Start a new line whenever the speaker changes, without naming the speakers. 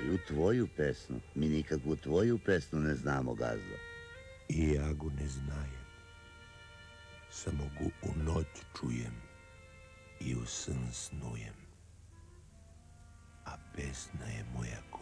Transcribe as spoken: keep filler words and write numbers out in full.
Moju tvoju pesmu? Mi nikakvu tvoju pesmu ne znamo, gazda.
I ja go ne znajem. Samo go u noć čujem i u san snujem. A pesna je moja